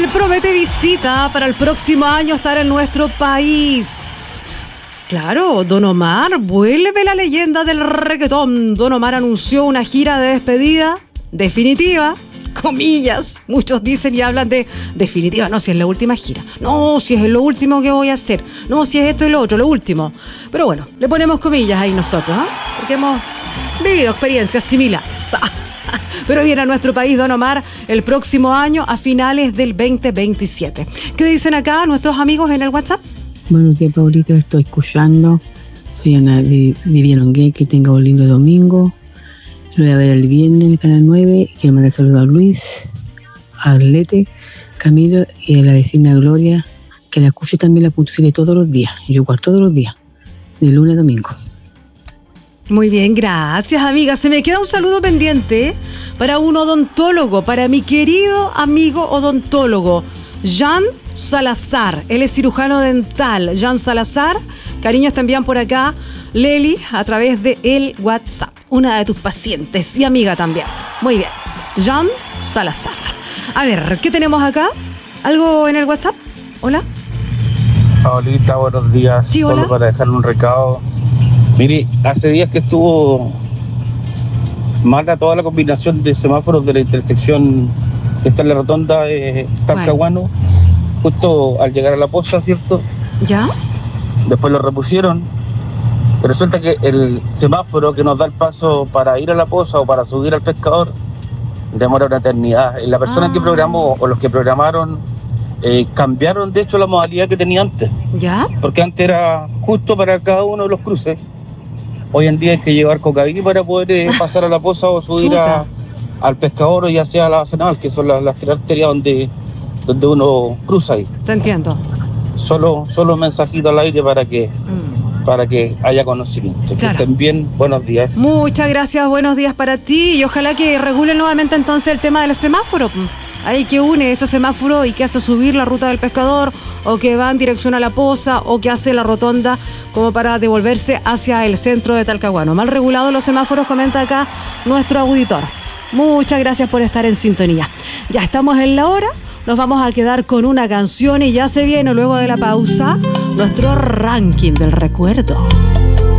Él promete visita para el próximo año estar en nuestro país. Claro, Don Omar, vuelve la leyenda del reggaetón. Don Omar anunció una gira de despedida definitiva, comillas. Muchos dicen y hablan de definitiva. No, si es la última gira. No, si es lo último que voy a hacer. No, si es esto y lo otro, lo último. Pero bueno, le ponemos comillas ahí nosotros, ¿eh? Porque hemos vivido experiencias similares. Pero viene a nuestro país Don Omar el próximo año a finales del 2027. ¿Qué dicen acá nuestros amigos en el WhatsApp? Buenos días, Paulito, estoy escuchando. Soy Ana de Vivianongué, que tenga un lindo domingo. Lo voy a ver el viernes en el Canal 9. Quiero mandar saludos a Luis, a Arlete, Camilo y a la vecina Gloria, que la escuche también la .7 todos los días. Yo igual todos los días, de lunes a domingo. Muy bien, gracias, amiga. Se me queda un saludo pendiente para un odontólogo, para mi querido amigo odontólogo, Jan Salazar. Él es cirujano dental. Jan Salazar, cariños te envían por acá, Leli, a través de el WhatsApp. Una de tus pacientes y amiga también. Muy bien, Jan Salazar. A ver, ¿qué tenemos acá? ¿Algo en el WhatsApp? ¿Hola? Paulita, buenos días. Sí, hola. Solo para dejarle un recado. Mire, hace días que estuvo mala toda la combinación de semáforos de la intersección que está en la rotonda de Talcahuano, justo al llegar a la posta, ¿cierto? ¿Ya? Después lo repusieron. Resulta que el semáforo que nos da el paso para ir a la poza o para subir al pescador demora una eternidad. La persona que programó o los que programaron cambiaron de hecho la modalidad que tenía antes. ¿Ya? Porque antes era justo para cada uno de los cruces. Hoy en día hay que llevar cocaína para poder pasar a la poza o subir al pescador o ya sea a la base naval, que son las tres arterias donde uno cruza ahí. Te entiendo. Solo un mensajito al aire para que haya conocimiento. Claro. Que estén bien, buenos días. Muchas gracias, buenos días para ti y ojalá que regulen nuevamente entonces el tema del semáforo. Ahí que une ese semáforo y que hace subir la ruta del pescador o que va en dirección a la poza o que hace la rotonda como para devolverse hacia el centro de Talcahuano. Mal regulados los semáforos, comenta acá nuestro auditor. Muchas gracias por estar en sintonía. Ya estamos en la hora, nos vamos a quedar con una canción y ya se viene luego de la pausa nuestro ranking del recuerdo.